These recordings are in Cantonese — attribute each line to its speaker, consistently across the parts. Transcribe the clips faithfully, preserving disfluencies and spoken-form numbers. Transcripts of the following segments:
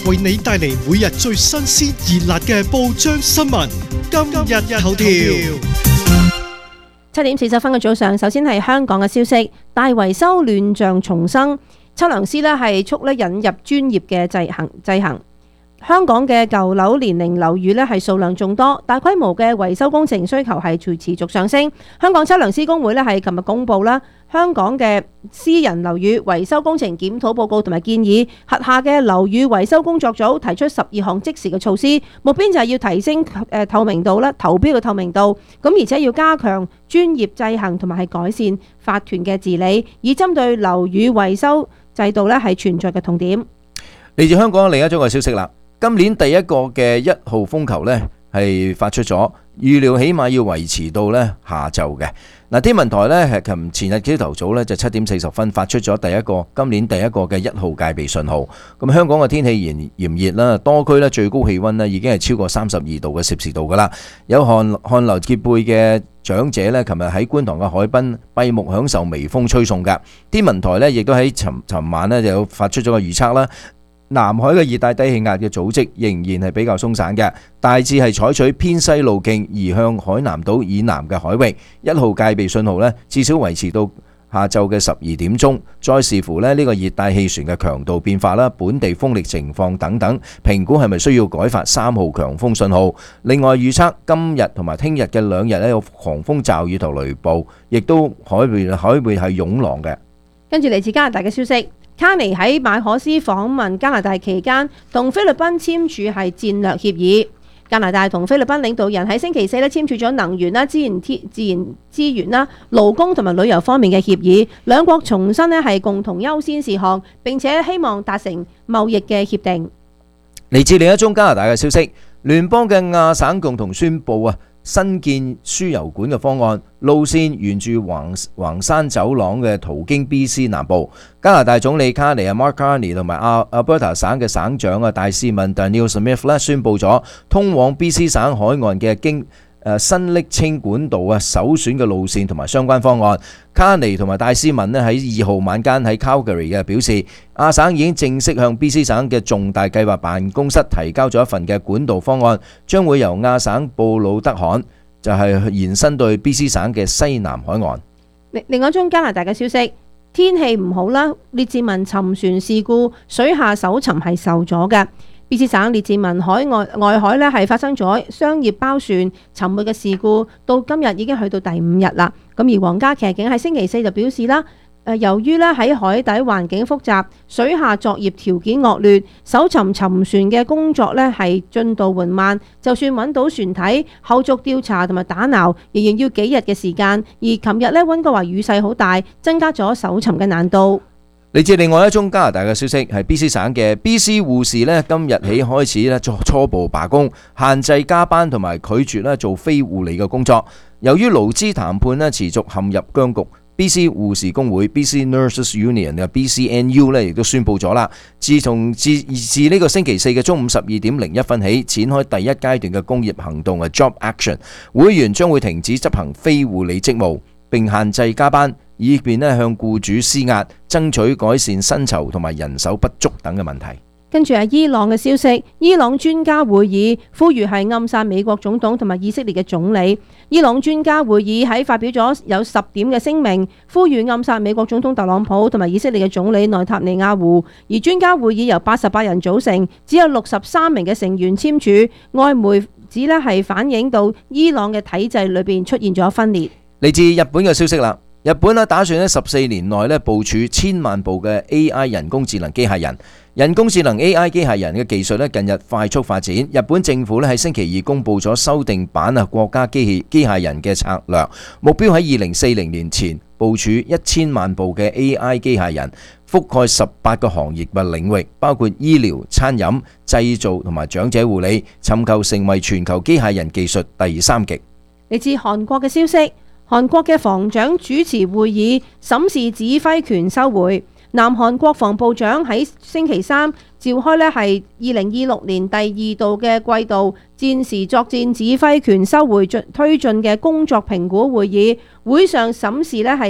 Speaker 1: 為你帶嚟每日最新鮮熱辣嘅報章新聞。今日頭條，
Speaker 2: 七點四十分嘅早上，首先係香港嘅消息，大維修亂象重生，測量師呢係促咧引入專業嘅制衡制衡。香港嘅舊樓年齡樓宇咧係數量眾多，大規模嘅維修工程需求係持持續上升。香港測量師公會咧係琴日公布啦，香港嘅私人樓宇維修工程檢討報告同埋建議，轄下嘅樓宇維修工作組提出十二項即時嘅措施，目標就係要提升誒透明度啦，投標嘅透明度，咁而且要加強專業制衡同埋係改善法團嘅治理，以針對樓宇維修制度咧係存在嘅痛點。
Speaker 3: 嚟自香港另一宗嘅消息啦。今年第一個嘅一號風球呢係發出咗，預料起碼要維持到呢下晝嘅。嗱，天文台呢係琴前日朝頭早呢就七點四十分發出咗第一個今年第一個嘅一號戒備信號。咁香港嘅天氣炎炎熱啦，多區呢最高氣溫呢已經係超過三十二度嘅攝氏度噶啦。有汗汗流浹背嘅長者呢，琴日喺觀塘嘅海濱閉目享受微風吹送噶。天文台呢亦都喺尋尋晚呢就有發出咗個預測啦。南海嘅熱帶低氣壓嘅組織仍然係比較鬆散嘅，大致係採取偏西路徑移向海南島以南嘅海域。一號戒備信號呢至少維持到下晝嘅十二點鐘，再視乎咧呢個熱帶氣旋嘅強度變化啦、本地風力情況等等，評估係咪需要改發三號強風信號。另外預測今日同埋聽日嘅兩日咧有狂風驟雨同雷暴，亦都海面海面係湧浪嘅。
Speaker 2: 跟住嚟自加拿大嘅消息。卡尼喺馬可斯訪問加拿大期間，同菲律賓簽署係戰略協議。加拿大同菲律賓領導人喺星期四咧簽署咗能源啦、資源天自然資源啦、勞工同埋旅遊方面嘅協議。兩國重申咧係共同優先事項，並且希望達成貿易嘅協定。
Speaker 3: 嚟自另一宗加拿大嘅消息，聯邦嘅亞省共同宣布啊，新建輸油管嘅方案，路線沿住橫橫山走廊嘅途經 B C 南部。加拿大總理卡尼啊 Mark Carney 同埋阿阿伯塔省嘅省長啊戴斯文 Daniel Smith 咧宣布咗通往 B C 省海岸嘅經誒新瀝青管道啊首選嘅路線同埋相關方案。卡尼同埋戴斯文咧喺二號晚間喺 Calgary 嘅表示，亞省已經正式向 B C 省嘅重大計劃辦公室提交咗一份嘅管道方案，將會由亞省布魯德罕就係延伸到 B C 省嘅西南海岸。
Speaker 2: 另另外一宗加拿大嘅消息，天氣唔好啦，列治文沉船事故水下搜尋係受阻嘅。B C 省列治文海外外海咧係發生咗商業包船沉沒嘅事故，到今日已經去到第五日啦。咁而皇家騎警喺星期四就表示啦，誒由於咧喺海底環境複雜，水下作業條件惡劣，搜尋沉船嘅工作咧係進度緩慢。就算揾到船體，後續調查同埋打撈仍然要幾日嘅時間。而琴日咧溫哥華雨勢好大，增加咗搜尋嘅難度。
Speaker 3: 嚟自另外一宗加拿大嘅消息，係 B C 省嘅 B C 護士咧，今日起開始咧作初步罷工，限制加班同埋拒絕咧做非護理嘅工作。由於勞資談判咧持續陷入僵局，B C 護士工會 B C Nurses Union 嘅 B C N U 咧亦都宣布咗啦，自從自自呢個星期四嘅中午十二點零一分起，展開第一階段嘅工業行動嘅 Job Action， 會員將會停止執行非護理職務，並限制加班，以便咧向僱主施壓，爭取改善薪酬同埋人手不足等嘅問題。
Speaker 2: 跟住係伊朗嘅消息，伊朗專家會議呼籲係暗殺美國總統同埋以色列嘅總理。伊朗專家會議喺發表咗有十點嘅聲明，呼籲暗殺美國總統特朗普同埋以色列嘅總理內塔尼亞胡。而專家會議由八十八人組成，只有六十三名嘅成員簽署。外媒指呢係反映到伊朗嘅體制裏邊出現咗分裂。
Speaker 3: 嚟自日本嘅消息啦。日本咧打算喺十四年內咧部署千萬部嘅 A I 人工智能機械人。人工智能 A I 機械人嘅技術咧近日快速發展。日本政府咧喺星期二公布咗修訂版啊國家機器機械人嘅策略，目標喺二零四零年前部署一千萬部嘅 A I 機械人，覆蓋十八個行業嘅領域，包括醫療、餐飲、製造同埋長者護理，尋求成為全球機械人技術第三極。
Speaker 2: 嚟自韓國嘅消息。韓國嘅防長主持會議，審視指揮權收回。南韓國防部長喺星期三召開呢係二零二六年第二度嘅季度戰時作戰指揮權收回進推進嘅工作評估會議，會上審視呢係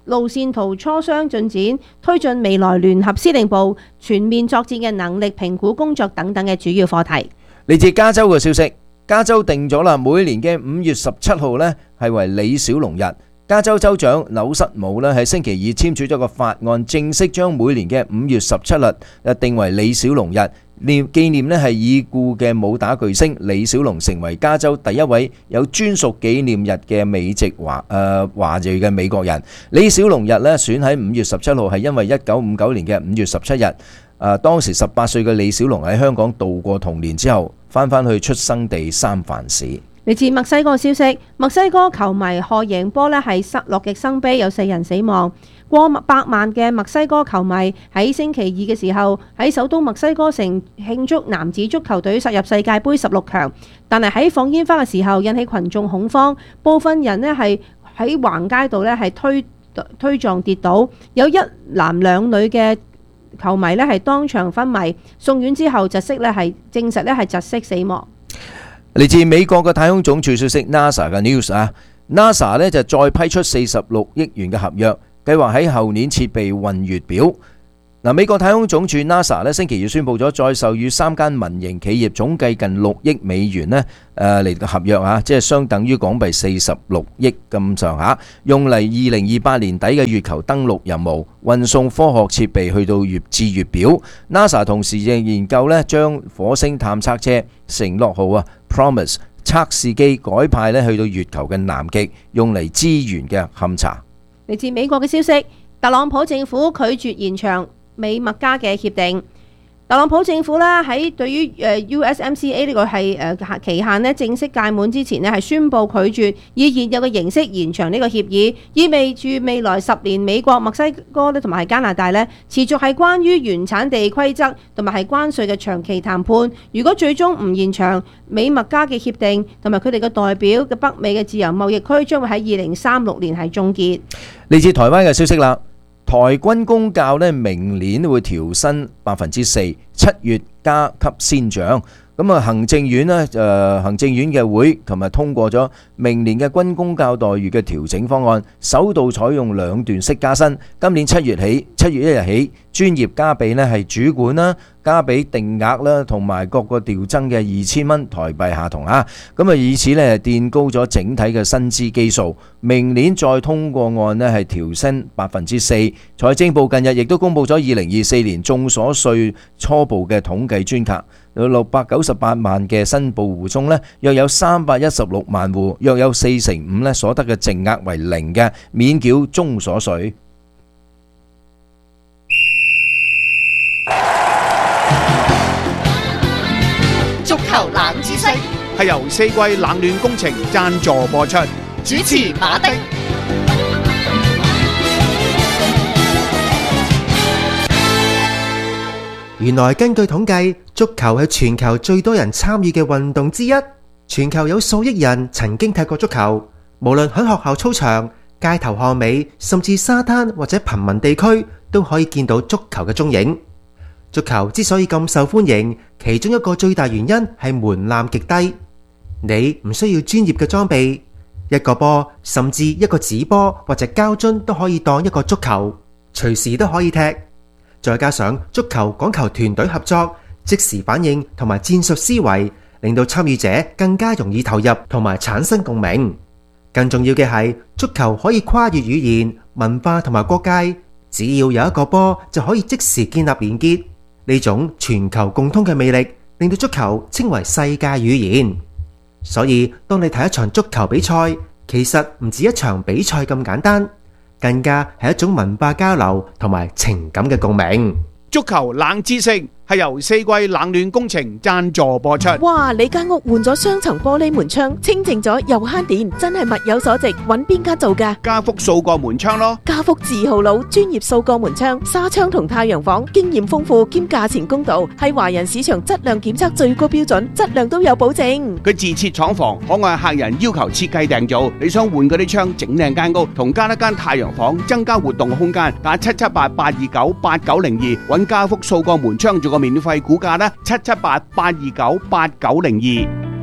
Speaker 2: 路線圖磋商進展、推進未來聯合司令部全面作戰嘅能力評估工作等等嘅主要課題。
Speaker 3: 嚟自加州嘅消息，加州定咗啦，每年嘅五月十七號呢係為李小龍日。加州州長紐瑟姆呢喺星期二簽署咗個法案，正式將每年嘅五月十七日定為李小龍日，念紀念呢係已故嘅武打巨星李小龍，成為加州第一位有專屬紀念日嘅美籍華誒華裔嘅美國人。李小龍日呢選喺五月十七號係因為一九五九年嘅五月十七日，誒當時十八歲嘅李小龍喺香港度過童年之後，翻返去出生地三藩市。
Speaker 2: 嚟自墨西哥消息，墨西哥球迷賀贏波呢係失樂極生悲，有四人死亡。過百萬嘅墨西哥球迷喺星期二嘅時候喺首都墨西哥城慶祝男子足球隊殺入世界盃十六強，但係喺放煙花嘅時候引起群眾恐慌，部分人呢係喺橫街道呢係推推撞跌倒，有一男兩女嘅球迷呢係當場昏迷，送院之後窒息呢係證實呢係窒息死亡。
Speaker 3: 嚟自美國嘅太空總署消息 NASA 嘅 news 啊 ，NASA 呢就再批出四十六億元嘅合約，計劃喺後年設備運月表。嗱，美國太空總署 NASA 呢星期二宣布咗再授予三間民營企業總計近六億美元呢誒嚟嘅合約啊，即係相等於港幣四十六億咁上下，用嚟二零二八年底嘅月球登陸任務，運送科學設備去到月至月表。NASA 同時亦研究呢將火星探測車承諾號啊 Promise 測試機改派呢去到月球嘅南極，用嚟資源嘅勘察。
Speaker 2: 嚟自美國嘅消息，特朗普政府拒絕延長美墨加嘅協定。特朗普政府咧喺對於誒 U S M C A 呢個係誒期限咧正式屆滿之前咧係宣布拒絕以現有嘅形式延長呢個協議，意味住未來十年美國、墨西哥咧同埋加拿大咧持續係關於原產地規則同埋係關稅嘅長期談判。如果最終唔延長美墨加嘅協定，同埋佢哋嘅代表嘅北美嘅自由貿易區將會喺二零三六年係終結。
Speaker 3: 嚟自台灣嘅消息啦。台軍公教咧，明年會調薪百分之四，七月加級先漲。咁啊，行政院咧，誒行政院嘅會琴日通過咗明年嘅軍公教待遇嘅調整方案，首度採用兩段式加薪。今年七月起，七月一日起，專業加俾咧係主管啦，加俾定額啦，同埋各個調增嘅二千蚊台幣下同啊。咁啊，以此咧墊高咗整體嘅薪資基數。明年再通過案咧係調升百分之四。財政部近日亦都公布咗二零二四年綜所稅初步嘅統計專格。有六百九十八萬嘅申報戶中呢，約有三百一十六萬戶，約有四成五呢所得嘅淨額為零嘅，免繳綜所稅。
Speaker 4: 足球冷知識
Speaker 5: 係由四季冷暖工程贊助播出，
Speaker 4: 主持馬丁。
Speaker 6: 原來根據統計，足球係全球最多人參與嘅運動之一。全球有數億人曾經踢過足球，無論喺學校操場、街頭巷尾，甚至沙灘或者貧民地區，都可以見到足球嘅蹤影。足球之所以咁受歡迎，其中一個最大原因係門檻極低。你唔需要專業嘅裝備，一個波甚至一個紙波或者膠樽都可以當一個足球，隨時都可以踢。再加上足球講求團隊合作、即時反應同埋戰術思維，令到參與者更加容易投入同埋產生共鳴。更重要嘅係，足球可以跨越語言、文化同埋國界，只要有一個波就可以即時建立連結。呢種全球共通嘅魅力，令到足球稱為世界語言。所以，當你睇一場足球比賽，其實唔止一場比賽咁簡單。更加係一種文化交流同埋情感嘅共鳴。
Speaker 5: 足球冷知識係由四季冷暖工程贊助播出。
Speaker 7: 哇！你間屋換咗雙層玻璃門窗，清淨咗又慳電，真係物有所值。揾邊間做㗎？
Speaker 5: 加福塑鋼門窗咯。
Speaker 7: 加福字號佬，專業塑鋼門窗、紗窗同太陽房，經驗豐富兼價錢公道，係華人市場質量檢測最高標準，質量都有保證。
Speaker 5: 佢自設廠房，可按客人要求設計訂造。你想換嗰啲窗，整靚間屋，同加一間太陽房，增加活動空間，打七七八八二九八九零二，揾加福塑鋼門窗做個免費估價啦，七七八八二九八九零二。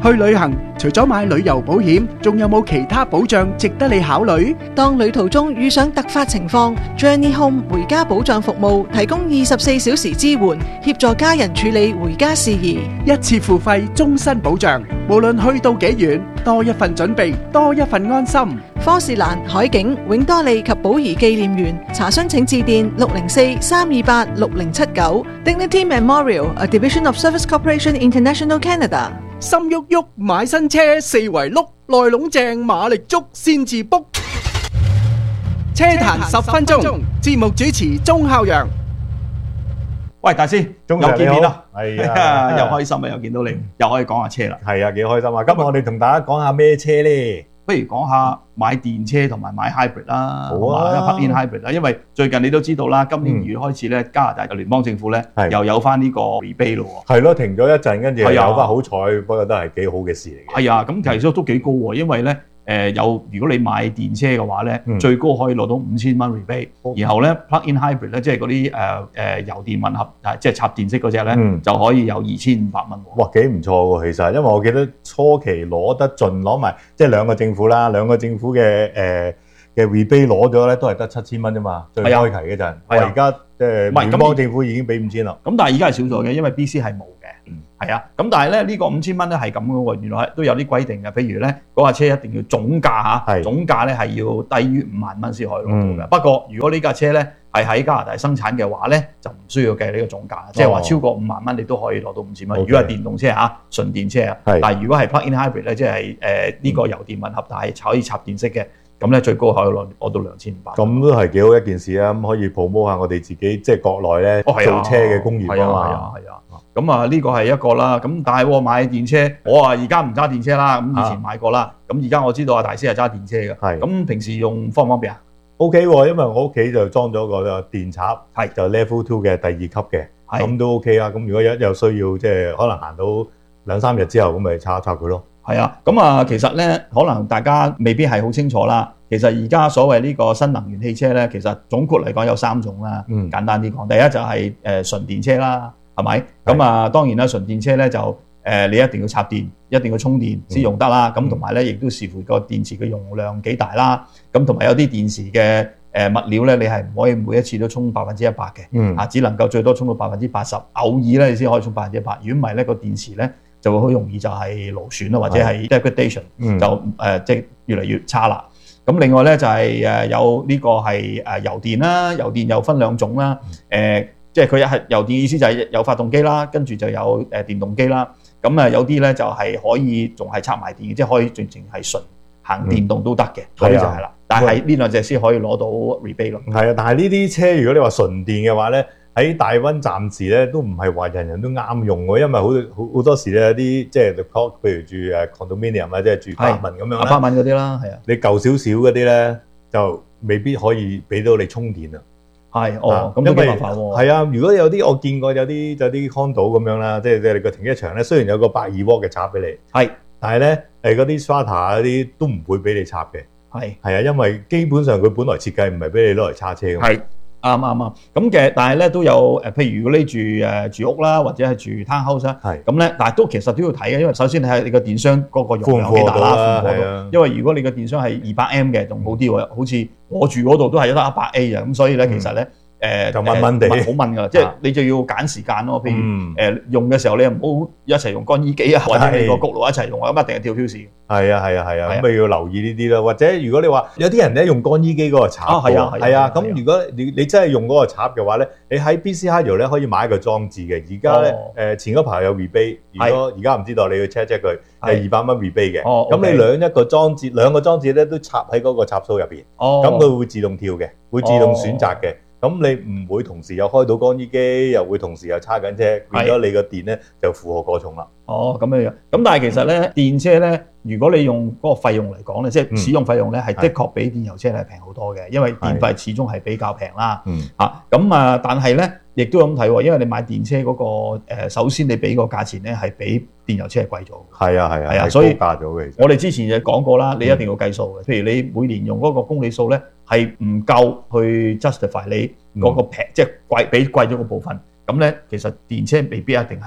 Speaker 5: 去旅行除咗買旅遊保險，仲有冇其他保障值得你考慮？
Speaker 7: 當旅途中遇上突發情況 ，Journey Home 回家保障服務提供二十四小時支援，協助家人處理回家事宜。
Speaker 5: 一次付費，終身保障，無論去到幾遠，多一份準備，多一份安心。
Speaker 7: 科士蘭、海景、永多利及寶儀紀念園，查詢請致電六零四三二八六零七九。Dignity Memorial，a division of Service Corporation International Canada。
Speaker 5: 心喐喐買新車，四圍碌，內籠正馬力足先至 book。車壇十分鐘，節目主持鐘孝陽。
Speaker 8: 喂，大師，
Speaker 9: 鐘
Speaker 8: 又見面啦，
Speaker 9: 係啊，
Speaker 8: 又開心啊，又見到你，又可以講下車啦。
Speaker 9: 係啊，幾開心啊！今日我哋同大家講下咩車咧？
Speaker 8: 不如講下買電車同埋買 hybrid 啦，
Speaker 9: 好啊
Speaker 8: ，plug-in hybrid 啦，因為最近你都知道啦，今年二月開始咧，加拿大嘅聯邦政府咧
Speaker 9: 係
Speaker 8: 又有翻呢個 rebate 咯喎。
Speaker 9: 係咯，停咗一陣，跟住又
Speaker 8: 係啊
Speaker 9: 有翻好彩，不過都係幾好嘅事嚟嘅。
Speaker 8: 係啊，咁其實都幾高喎，因為咧誒有如果你買電車嘅話咧，
Speaker 9: 嗯
Speaker 8: 最高可以攞到五千蚊 rebate，然後咧 plug-in hybrid 咧，即係嗰啲誒誒油電混合，誒即係插電式嗰只咧，
Speaker 9: 嗯
Speaker 8: 就可以有二千五百蚊喎。
Speaker 9: 哇，幾唔錯喎！其實，因為我記得初期攞得盡，攞埋即係兩個政府啦，兩個政府嘅誒嘅 rebate 攞咗咧，都係得七千蚊啫嘛。最開期嗰陣，我
Speaker 8: 係啊
Speaker 9: 而家即係
Speaker 8: 唔係咁
Speaker 9: 聯邦政府已經俾五千啦。
Speaker 8: 咁但係而家係少咗嘅，因為 B C 係冇嘅，係啊。咁但係咧呢個五千蚊咧係咁嘅喎，原來係都有啲規定嘅。譬如咧嗰架車一定要總價嚇，
Speaker 9: 係
Speaker 8: 總價咧係要低於五萬蚊先可以攞到嘅。
Speaker 9: 嗯
Speaker 8: 不過如果呢架車咧係喺加拿大生產嘅話咧，就唔需要計呢個總價，即係話超過五萬蚊你都可以攞到五千蚊。
Speaker 9: OK
Speaker 8: 如果係電動車嚇，純電車啊，
Speaker 9: 係
Speaker 8: 但係如果係 plug-in hybrid 咧，即係誒呢個油電混合，但係可以插電式嘅，咁咧最高可以攞攞到兩千五百。
Speaker 9: 咁都係幾好一件事啊！咁可以 promote 下我哋自己即係國內咧
Speaker 8: 哦係啊
Speaker 9: 做車嘅工業啊嘛。
Speaker 8: 係啊係啊係啊。咁啊呢個係一個啦，咁但係我買電車，我啊而家唔揸電車啦，咁以前買過啦，咁而家我知道阿大師係揸電車嘅，
Speaker 9: 係
Speaker 8: 咁平時用方唔方便啊？
Speaker 9: O K 喎，因為我屋企就裝咗個電插，
Speaker 8: 係
Speaker 9: 就 Level Two 嘅第二級嘅，
Speaker 8: 係
Speaker 9: 咁都 O K 啦。咁如果有有需要，即係可能行到兩三日之後，咁咪插一插佢咯。
Speaker 8: 係啊，咁啊其實咧，可能大家未必係好清楚啦。其實而家所謂呢個新能源汽車咧，其實總括嚟講有三種啦。
Speaker 9: 嗯
Speaker 8: 簡單啲講，第一就係誒純電車啦，係咪？咁啊當然啦，純電車咧就誒、呃、你一定要插電，一定要充電先用得啦。咁同埋咧，亦都視乎個電池嘅用量幾大啦。咁同埋有啲電池嘅誒物料咧，你係唔可以每一次都充百分之一百嘅。
Speaker 9: 嗯
Speaker 8: 啊，只能夠最多充到百分之八十，偶爾咧你先可以充百分之一百。如果唔係咧，個電池咧就會好容易就係勞損啦，或者係 degradation，
Speaker 9: 嗯
Speaker 8: 就誒、呃、即係越嚟越差啦。咁另外咧就係、是、誒有呢個係誒油電啦，油電又分兩種啦。誒、呃、即係佢係油電意思就係有發動機啦，跟住就有誒電動機啦。咁啊有啲咧就係可以仲係插埋電嘅，即係可以盡情係純行電動都得嘅，嗰啲、就係啦。但係呢兩隻先可以攞到 rebate 咯。
Speaker 9: 係啊，但係呢啲車如果你話純電嘅話咧，喺大溫暫時咧都唔係話人人都啱用喎，因為好好好多時咧有啲即係譬如住誒 condominium 啊，即係住百民咁樣
Speaker 8: 阿百蚊嗰啲啦，係啊，
Speaker 9: 你舊少少嗰啲咧就未必可以俾到你充電啊。
Speaker 8: 係哦，咁都
Speaker 9: 因為
Speaker 8: 幾麻煩喎。
Speaker 9: 係啊，如果有啲我見過有啲有啲 condo 咁樣啦，即係即係你個停車場咧，雖然有個百二瓦嘅插俾你，
Speaker 8: 係，
Speaker 9: 但係咧誒嗰啲 strata 嗰啲都唔會俾你插嘅。
Speaker 8: 係
Speaker 9: 係啊，因為基本上佢本來設計唔係俾你攞嚟叉車嘅。
Speaker 8: 係啱啱啱。咁嘅，但係咧都有誒，譬如如果你住誒住屋啦，或者係住 townhouse 啦，
Speaker 9: 係
Speaker 8: 咁咧，但係都其實都要睇嘅，因為首先你睇你個電箱嗰個容量幾大
Speaker 9: 負唔負到啊
Speaker 8: 啦，負唔負
Speaker 9: 係啊
Speaker 8: 到？因為如果你個電箱係二百 M 嘅，仲好啲喎。好似我住嗰度都係得一百 A 啊，咁所以咧其實咧。誒
Speaker 9: 就蚊蚊地
Speaker 8: 好問㗎，即係你就要揀時間咯。譬如
Speaker 9: 嗯
Speaker 8: 誒用嘅時候，你又唔好一齊用乾衣機啊，或者你個焗爐一齊用啊，咁一定係跳 fuse。
Speaker 9: 係啊係啊係啊，
Speaker 8: 係啊
Speaker 9: 咁咪要留意呢啲咯。或者如果你話有啲人咧用乾衣機嗰個插
Speaker 8: 啊係啊係啊
Speaker 9: 喎係啊，
Speaker 8: 係啊
Speaker 9: 咁如果你你真係用嗰個插嘅話咧，你喺 B C Hydro 咧可以買一個裝置嘅。而家咧
Speaker 8: 哦
Speaker 9: 誒前嗰排有 rebate，如果而家唔知道你要 check check 佢係二百蚊 rebate 嘅。
Speaker 8: 哦
Speaker 9: 咁
Speaker 8: OK
Speaker 9: 你兩一個裝置兩個裝置咧都插喺嗰個插數入邊，
Speaker 8: 哦
Speaker 9: 咁佢會自動跳嘅，會自動選擇嘅。咁你唔會同時又開到乾衣機，又會同時又叉緊車，變咗你個電咧就負荷過重啦。
Speaker 8: 哦，咁樣樣。咁但係其實咧，電車咧，如果你用嗰個費用嚟講咧，即係使用費用咧，係的確比電油車係平好多嘅，因為電費始終係比較平啦。
Speaker 9: 嗯。
Speaker 8: 嚇，咁啊，但係咧，亦都咁睇喎，因為你買電車嗰個誒，首先你俾個價錢咧係比電油車係貴咗。
Speaker 9: 係啊係啊，
Speaker 8: 係啊，
Speaker 9: 係
Speaker 8: 所以
Speaker 9: 高價咗嘅。其實
Speaker 8: 我哋之前就講過啦，你一定要計數嘅。譬如你每年用嗰個公里數咧，係唔夠去 justify 你嗰個平，即係貴比貴咗個部分。咁咧，其實電車未必一定係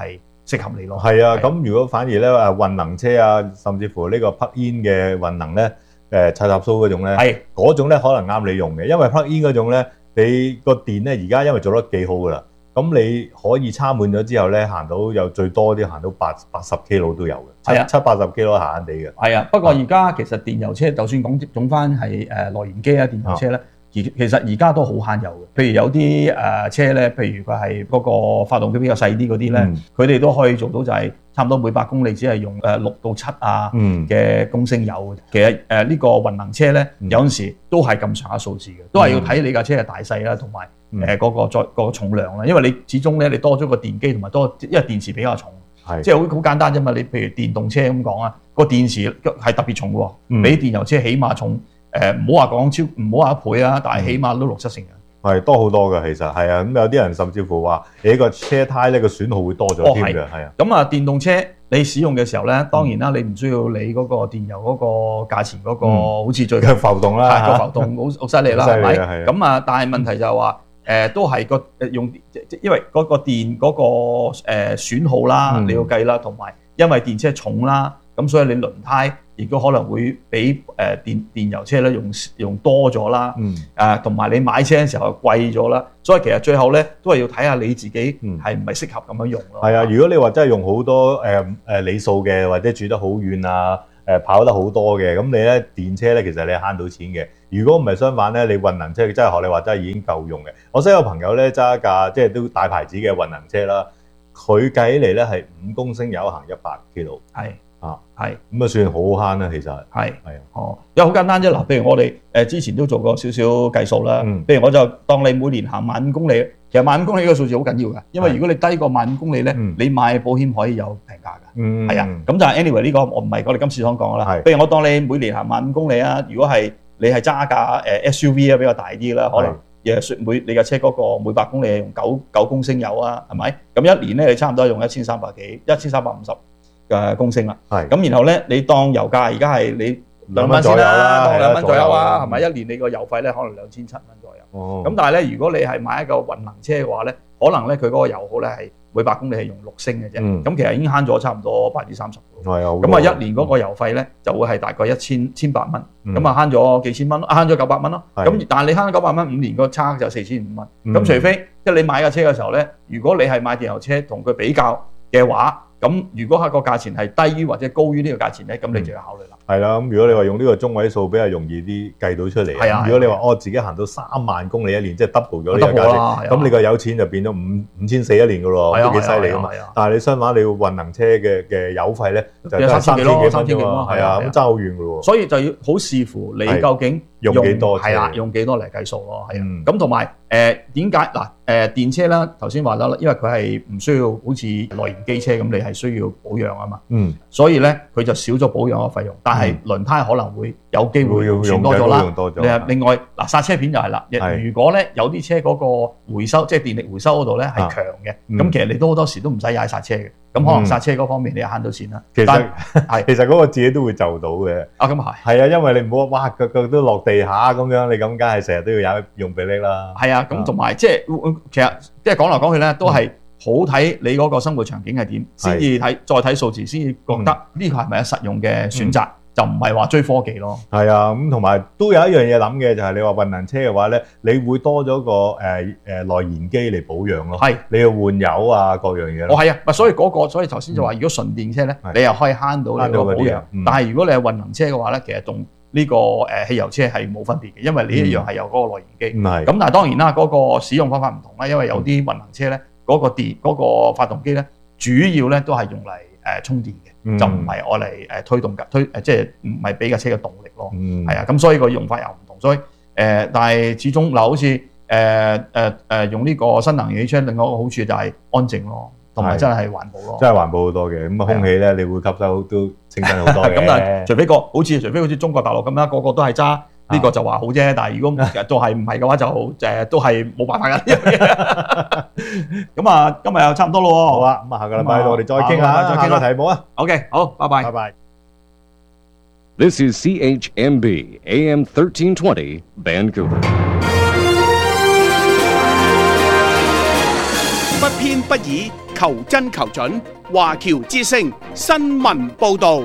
Speaker 8: 適合你咯。
Speaker 9: 係啊，咁如果反而咧誒混能車啊，甚至乎呢個 plug in 嘅混能咧，誒插插蘇嗰種咧，
Speaker 8: 係
Speaker 9: 嗰種咧可能啱你用嘅，因為 plug in 嗰種咧，你個電咧而家因為做得幾好噶啦，咁你可以插滿咗之後咧，行到有最多啲行到八八十 kilo 都有嘅，
Speaker 8: 係啊
Speaker 9: 七七八十 kilo 閒閒地嘅。
Speaker 8: 係啊，不過而家其實電油車就算講總翻係誒內燃機啊電油車咧。而其實而家都好慳油嘅，譬如有啲誒、呃、車咧，譬如佢係嗰個發動機比較細啲嗰啲咧，佢哋、嗯、都可以做到就係差唔多每百公里只係用誒六到七啊嘅公升油嘅。其實誒呢、呃這個混能車咧，嗯、有陣時都係咁上下數字嘅，都係要睇你架車嘅大細啦，同埋誒嗰個再、嗰個重量啦。因為你始終咧你多咗個電機同埋多，因為電池比較重，
Speaker 9: 係
Speaker 8: 即係好好簡單啫嘛。你譬如電動車咁講啊，個電池係特別重喎，
Speaker 9: 嗯、
Speaker 8: 比電油車起碼重。誒唔好話講超，唔好話一倍啊，但係起碼都六七成嘅。
Speaker 9: 係多好多嘅，其實係啊。咁有啲人甚至乎話，你個車胎咧個損耗會多咗添嘅，係啊。
Speaker 8: 咁啊，電動車你使用嘅時候咧，當然啦，你唔需要理嗰個電油嗰個價錢嗰個，好似最
Speaker 9: 浮動啦，
Speaker 8: 係個浮動好好犀利啦，係咪？咁啊，但係問題就係話誒，都係個用，因為嗰個電嗰個誒損耗啦，你要計啦，同埋因為電車重啦，咁所以你輪胎。亦都可能會比誒電電油車咧用用多咗啦，誒同埋你買車嘅時候貴咗啦，所以其實最後咧都係要睇下你自己係唔係適合咁樣用咯。
Speaker 9: 係啊，如果你話真係用好多誒誒里數嘅，或者住得好遠啊，誒跑得好多嘅，咁你咧電車咧其實你係慳到錢嘅。如果唔係相反咧，你混能車真係學你話真係已經夠用嘅。我識有朋友咧揸架即係都大牌子嘅混能車啦，佢計起嚟咧係五公升油行一百 kilo。係。啊，係咁啊，算好慳啦，其實係係啊，
Speaker 8: 哦，因為好簡單啫。嗱，譬如我哋誒之前都做過少少計數啦。嗯，譬如我就當你每年行萬五公里，其實萬五公里呢個數字好緊要㗎，因為如果你低過萬五公里咧，你買保險可以有平價㗎。嗯，係啊，咁就係 anyway 呢個我唔係我哋今次想講啦。係，譬如我當你每年行萬五公里啊，如果係你係揸架誒 S U V 啊比較大啲啦，可能誒每你架車嗰個每百公里係用九九公升油啊，係咪？咁一年咧你差唔多用一千三百幾一千三百五十嘅公升啦，係咁，然後咧，你當油價而家係你兩蚊先啦，當兩蚊左右啊，係咪？一年你個油費咧可能兩千七蚊左右。哦，咁但係咧，如果你係買一個混能車嘅話咧，可能咧佢嗰個油耗咧係每百公里係用六升嘅啫。嗯，咁其實已經慳咗差唔多百分之三十。係啊，咁啊一年嗰個油費咧就會係大概一千千八蚊，咁啊慳咗幾千蚊咯，慳咗九百蚊咯。咁但係你慳咗九百蚊，五年個差就四千五蚊。咁除非即係你買架車嘅時候咧，如果你係買電油車同佢比較嘅話，咁如果係個價錢係低於或者高於呢個價錢咧，咁你就要考慮啦。係啦，咁如果你話用呢個中位數比較容易啲計到出嚟。係啊。如果你話我自己行到三萬公里一年，即係 double 咗呢個價錢，咁你個油錢就變咗五五千四一年噶咯，都幾犀利噶嘛。但係你相反，你要混能車嘅嘅油費咧，就得三千幾蚊啫嘛。係啊，咁爭好遠噶喎。所以就要好視乎你究竟用幾多，係啦，用幾多嚟計數咯。係啊。咁同埋誒點解嗱誒電車啦？頭先話啦，因為佢係唔需要好似內燃機車咁，你係需要保養啊嘛。嗯。所以咧，佢就少咗保養嘅費用，但係輪胎可能會有機會用多咗啦。你係另外嗱剎車片就係啦。如果咧有啲車嗰個回收，即係電力回收嗰度咧係強嘅，咁其實你都好多時都唔使踩剎車嘅。咁可能剎車嗰方面你又慳到錢啦。其實係其實嗰個自己都會就到嘅。啊，咁係。係啊，因為你唔好哇腳腳都落地下咁樣，你咁梗係成日都要有用臂力啦。係啊，咁同埋即係其實即係講嚟講去咧都係。好睇你嗰個生活場景係點，先至睇再睇數字，先至覺得呢個係咪有實用嘅選擇，嗯、就唔係話追科技咯。係啊，咁同埋都有一樣嘢諗嘅，就係、是、你話混能車嘅話咧，你會多咗個誒誒內燃機嚟保養咯。係是，你要換油啊，各樣嘢。哦，係啊，所以嗰、那個，所以頭先就話，如果純電車咧，嗯、你又可以慳到呢個保養。嗯、但係如果你係混能車嘅話咧，其實同呢個誒汽油車係冇分別嘅，因為你一樣係有嗰個內燃機。唔係、嗯。咁但係當然啦，嗰、那個使用方法唔同啦，因為有啲混能車咧。嗰個電嗰、嗰個發動機咧，主要咧都係用嚟誒、呃、充電嘅，嗯、就唔係愛嚟誒推動嘅推誒，即係唔係俾架車嘅動力咯。係、嗯、啊，咁所以個用法又唔同，所以誒、呃，但係始終嗱、呃，好似誒誒誒用呢個新能源汽車，另外一個好處就係安靜咯，同埋真係環保咯。真係環保好多嘅，咁啊空氣咧，你會吸收都清新好多嘅。咁但係除非個好似除非好似中國大陸咁樣，個個都係揸。呢個就話好啫，但係如果都係唔係嘅話，就誒都係冇辦法㗎。咁啊，今日又差唔多咯。好啊，咁啊，下個禮拜我哋再傾下，再傾個題目啊。OK，好，拜拜。拜拜。
Speaker 10: This is C H M B A M thirteen twenty Vancouver。
Speaker 5: 不偏不倚， 求真求準。華僑之聲新聞報導。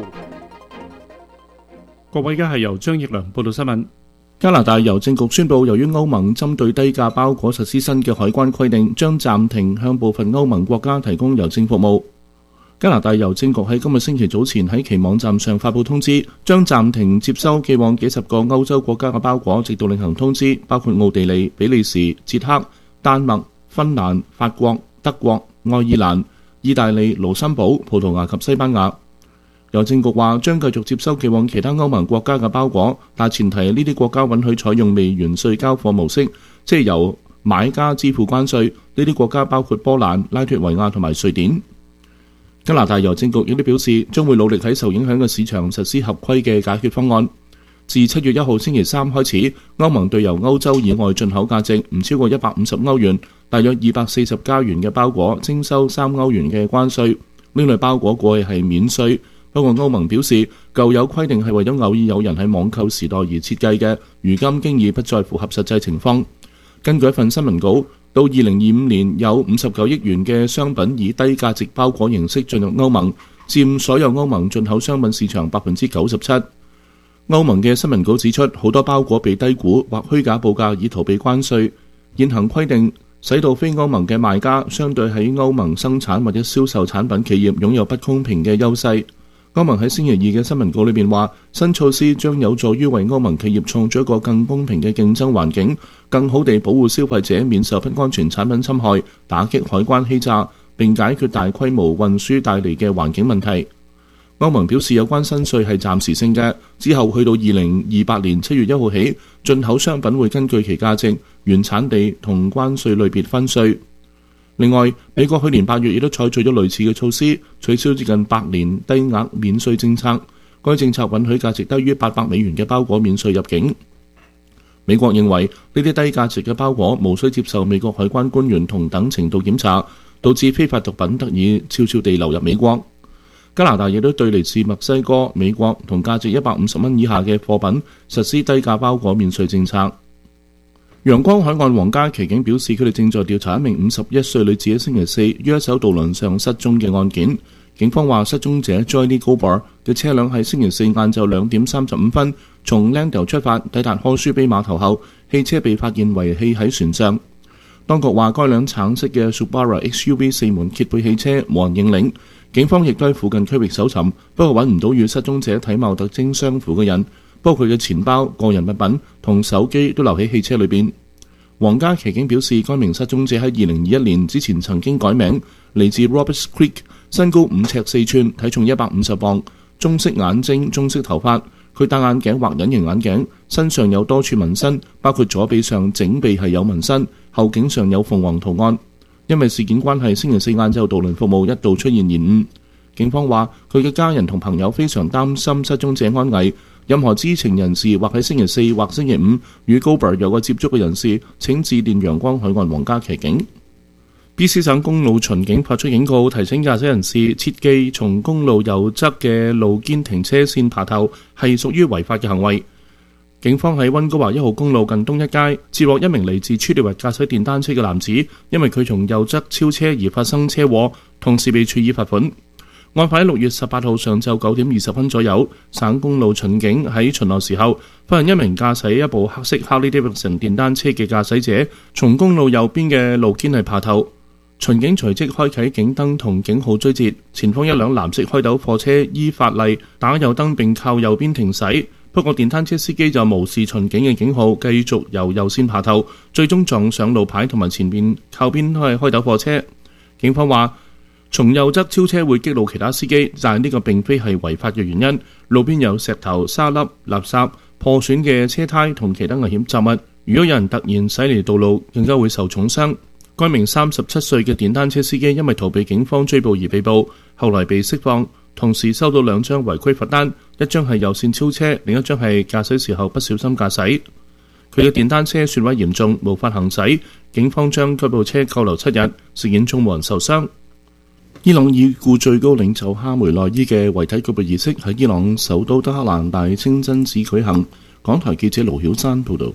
Speaker 11: 各位，而家係由張奕良報道新聞。加拿大郵政局宣布，由於歐盟針對低價包裹實施新嘅海關規定，將暫停向部分歐盟國家提供郵政服務。加拿大郵政局喺今日星期早前喺其網站上發布通知，將暫停接收寄往幾十個歐洲國家嘅包裹，直到另行通知，包括奧地利、比利時、捷克、丹麥、芬蘭、法國、德國、愛爾蘭、意大利、盧森堡、葡萄牙及西班牙。郵政局話將繼續接收寄往其他歐盟國家嘅包裹，但前提係呢啲國家允許採用微元稅交貨模式，即係由買家支付關稅。呢啲國家包括波蘭、拉脫維亞同埋瑞典。加拿大郵政局亦都表示，將會努力喺受影響嘅市場實施合規嘅解決方案。自七月一號星期三開始，歐盟對由歐洲以外進口價值唔超過一百五十歐元，大約二百四十加元嘅包裹徵收三歐元嘅關稅。呢類包裹過去係免稅。不過歐盟表示，舊有規定係為咗偶爾有人喺網購時代而設計嘅，如今經已不再符合實際情況。根據一份新聞稿，到二零二五年有五十九億元嘅商品以低價值包裹形式進入歐盟，佔所有歐盟進口商品市場百分之九十七。歐盟嘅新聞稿指出，好多包裹被低估或虛假報價以逃避關稅。現行規定使到非歐盟嘅賣家相對喺歐盟生產或者銷售產品企業擁有不公平嘅優勢。歐盟喺星期二嘅新聞稿裏面話，新措施將有助於為歐盟企業創造一個更公平嘅競爭環境，更好地保護消費者免受不安全產品侵害，打擊海關欺詐，並解決大規模運輸帶嚟嘅環境問題。歐盟表示有關新稅係暫時性嘅，之後去到二零二八年七月一號起，進口商品會根據其價值、原產地同關稅類別分稅。另外，美國去年八月亦都採取咗類似嘅措施，取消接近百年低額免稅政策。該政策允許價值低於八百美元嘅包裹免稅入境。美國認為呢啲低價值嘅包裹無需接受美國海關官員同等程度檢查，導致非法毒品得以悄悄地流入美國。加拿大亦都對嚟自墨西哥、美國同價值一百五十蚊以下嘅貨品實施低價包裹免稅政策。陽光海岸皇家騎警表示，佢哋正在調查一名五十一歲女子喺星期四於一艘渡輪上失蹤嘅案件。警方話，失蹤者 Joyny Gobar 嘅車輛喺星期四晏晝兩點三十五分從 Langdale 出發，抵達柯舒比碼頭後，汽車被發現遺棄喺船上。當局話，該輛橙色嘅 Subaru X U V 四門揭背汽車無人認領。警方亦都喺附近區域搜尋，不過揾唔到與失蹤者體貌特徵相符嘅人。不過佢嘅錢包、個人物品同手機都留喺汽車裏邊。皇家騎警表示，該名失蹤者喺二零二一年之前曾經改名，嚟自 Roberts Creek， 身高五尺四寸，體重一百五十磅，棕色眼睛、棕色頭髮。佢戴眼鏡或隱形眼鏡，身上有多處紋身，包括左臂上整臂係有紋身，後頸上有鳳凰圖案。因為事件關係，星期四晏晝渡輪服務一度出現延誤。警方話，佢嘅家人同朋友非常擔心失蹤者安危。任何知情人士或喺星期四或星期五與 Gobar 有過接觸嘅人士，請致電陽光海岸皇家騎警。B C 省公路巡警發出警告，提醒駕駛人士切記從公路右側嘅路肩停車線爬頭係屬於違法嘅行為。警方喺溫哥華一號公路近東一街接獲一名嚟自處理域駕駛電單車嘅男子，因為佢從右側超車而發生車禍，同時被處以罰款。案發喺六月十八號上晝九點二十分左右，省公路巡警喺巡邏時候，發現一名駕駛一部黑色 Harley Davidson 電單車嘅駕駛者從公路右邊嘅路肩係爬頭。巡警隨即開啟警燈同警號追截，前方一輛藍色開斗貨車依法例打右燈並靠右邊停駛，不過電單車司機就無視巡警嘅警號，繼續由右線爬頭，最終撞上路牌同埋前面靠邊係開斗貨車。警方話，從右側超車會激怒其他司機，但係呢個並非係違法嘅原因。路邊有石頭、沙粒、垃圾、破損嘅車胎同其他危險雜物。如果有人突然駛離道路，更加會受重傷。該名三十七歲嘅電單車司機因為逃避警方追捕而被捕，後來被釋放，同時收到兩張違規罰單，一張係右線超車，另一張係駕駛時候不小心駕駛。佢嘅電單車損毀嚴重，無法行駛，警方將該部車扣留七日，事件中無人受傷。伊朗已故最高領袖哈梅內伊嘅遺體告別儀式喺伊朗首都德黑蘭大清真寺舉行。港台記者盧曉山報導。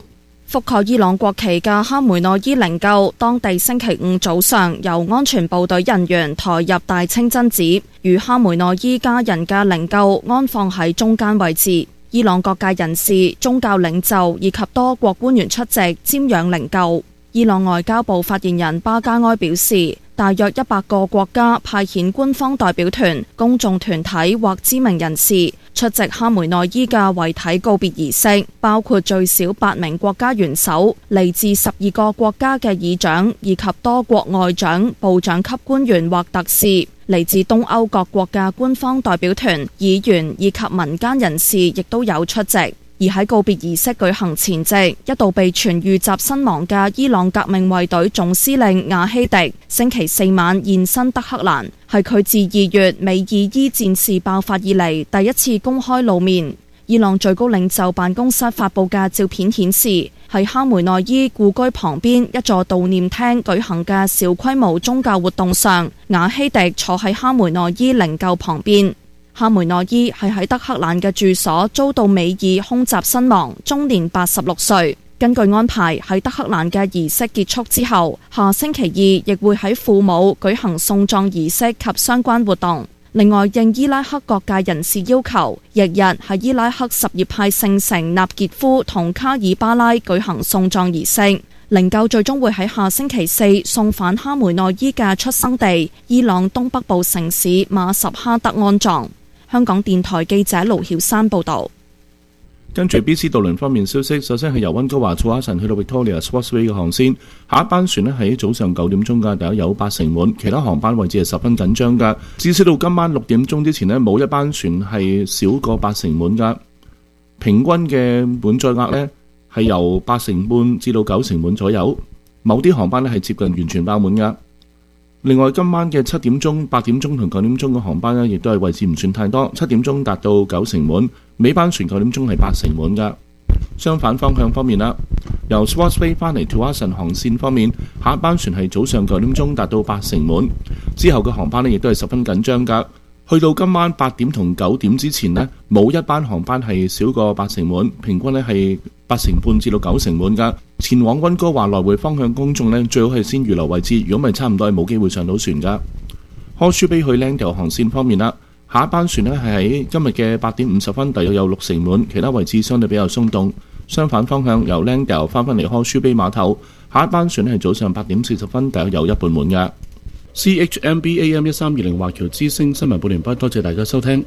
Speaker 12: 覆蓋伊朗國旗嘅哈梅內伊靈柩，當地星期五早上由安全部隊人員抬入大清真寺，與哈梅內伊家人嘅靈柩安放喺中間位置。伊朗各界人士、宗教領袖以及多國官員出席瞻仰靈柩。伊朗外交部發言人巴加埃表示，大約一百個國家派遣官方代表團、公眾團體或知名人士出席哈梅內伊嘅遺體告別儀式，包括最少八名國家元首、嚟自十二個國家嘅議長以及多國外長、部長級官員或特使，嚟自東歐各國嘅官方代表團、議員以及民間人士亦都有出席。而喺告別儀式舉行前夕，一度被傳遇襲身亡嘅伊朗革命衛隊總司令瓦希迪，星期四晚現身德黑蘭，係佢自二月美以伊戰事爆發以嚟第一次公開露面。伊朗最高領袖辦公室發布嘅照片顯示，喺哈梅內伊故居旁邊一座悼念廳舉行嘅小規模宗教活動上，瓦希迪坐喺哈梅內伊靈柩旁邊。哈梅內伊係喺德黑蘭嘅住所遭到美爾空襲身亡，終年八十六歲。根據安排，喺德黑蘭嘅儀式結束之後，下星期二亦會喺庫姆舉行送葬儀式及相關活動。另外，應伊拉克各界人士要求，翌日喺伊拉克什葉派聖城納傑夫同卡爾巴拉舉行送葬儀式。靈柩最終會喺下星期四送返哈梅內伊嘅出生地伊朗東北部城市馬什哈德安葬。香港電台記者盧曉山報道。
Speaker 11: 跟住 B C 渡輪方面消息，首先係由溫哥華楚阿臣去到 Victoria Sportsway 嘅航線，下一班船呢喺早上九點鐘㗎，大約有八成滿，其他航班位置係十分緊張㗎。至少到今晚六點鐘之前呢，冇一班船係少過八成滿㗎。平均嘅滿載額呢係由八成半至到九成滿左右，某啲航班呢係接近完全爆滿㗎。另外，今晚嘅七點鐘、八點鐘同九點鐘嘅航班呢，亦都係位置唔算太多。七點鐘達到九成滿，尾班船九點鐘係八成滿㗎。相反方向方面啦，由 Sportsway 翻嚟 To Assen 航線方面，下一班船係早上九點鐘達到八成滿，之後嘅航班呢，亦都係十分緊張㗎。去到今晚八點同九點之前呢，冇一班航班係少過八成滿，平均呢係八成半至到九成滿㗎。前往溫哥華來回方向公眾呢，最好係先預留位置，如果唔係差唔多係冇機會上到船㗎。Horseshoe Bay 去 Langdale 航線方面啦，下一班船呢係喺今日嘅八點五十分，大約有六成滿，其他位置相對比較鬆動。相反方向由 Langdale 翻返嚟 Horseshoe Bay 碼頭，下一班船呢係早上八點四十分，大約有一半滿㗎。C H M B A M 一三二零華僑之聲新聞報完畢，多謝大家收聽。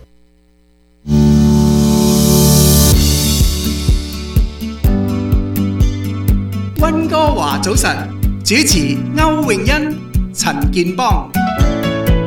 Speaker 13: 溫哥華早晨，主持歐詠欣、陳健邦。